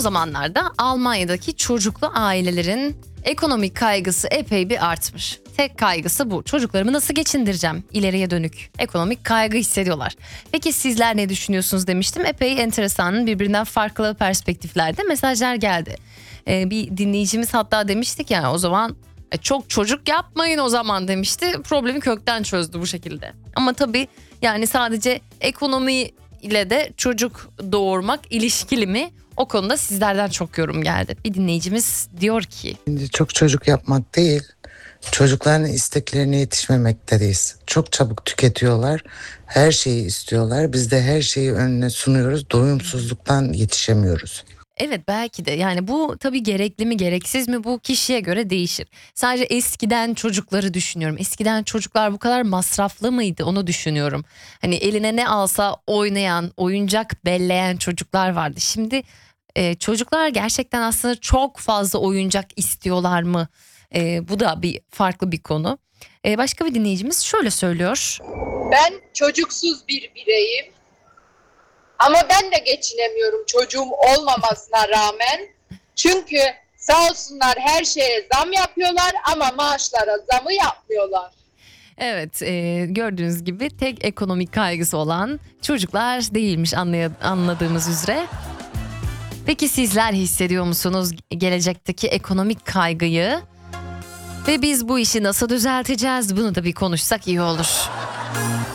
zamanlarda Almanya'daki çocuklu ailelerin ekonomik kaygısı epey bir artmış. Tek kaygısı bu. Çocuklarımı nasıl geçindireceğim? İleriye dönük ekonomik kaygı hissediyorlar. Peki sizler ne düşünüyorsunuz demiştim. Epey enteresan, birbirinden farklı perspektiflerde mesajlar geldi. Bir dinleyicimiz hatta demiştik ya, o zaman çok çocuk yapmayın o zaman demişti. Problemi kökten çözdü bu şekilde. Ama tabii yani sadece ekonomi ile de çocuk doğurmak ilişkili mi? O konuda sizlerden çok yorum geldi. Bir dinleyicimiz diyor ki: Şimdi çok çocuk yapmak değil, çocukların isteklerine yetişmemekteyiz. Çok çabuk tüketiyorlar, her şeyi istiyorlar. Biz de her şeyi önüne sunuyoruz, doyumsuzluktan yetişemiyoruz. Evet, belki de yani bu tabii gerekli mi gereksiz mi, bu kişiye göre değişir. Sadece eskiden çocukları düşünüyorum. Eskiden çocuklar bu kadar masraflı mıydı onu düşünüyorum. Hani eline ne alsa oynayan, oyuncak belleyen çocuklar vardı. Şimdi çocuklar gerçekten aslında çok fazla oyuncak istiyorlar mı? Bu da bir farklı bir konu. Başka bir dinleyicimiz şöyle söylüyor. Ben çocuksuz bir bireyim. Ama ben de geçinemiyorum çocuğum olmamasına rağmen. Çünkü sağ olsunlar her şeye zam yapıyorlar ama maaşlara zamı yapmıyorlar. Evet, gördüğünüz gibi tek ekonomik kaygısı olan çocuklar değilmiş anladığımız üzere. Peki sizler hissediyor musunuz gelecekteki ekonomik kaygıyı? Ve biz bu işi nasıl düzelteceğiz? Bunu da bir konuşsak iyi olur.